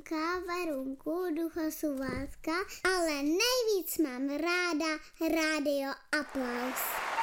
Romka, Verunku, Duchosuvátka, ale nejvíc mám ráda Rádio Aplaus.